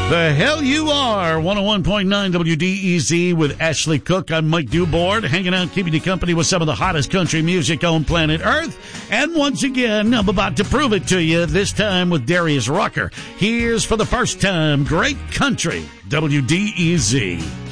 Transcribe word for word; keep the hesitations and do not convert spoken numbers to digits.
The hell you are. one oh one point nine W D E Z with Ashley Cook. I'm Mike Dewboard, hanging out, keeping you company with some of the hottest country music on planet Earth. And once again, I'm about to prove it to you, this time with Darius Rucker. Here's for the first time, Great Country, W D E Z.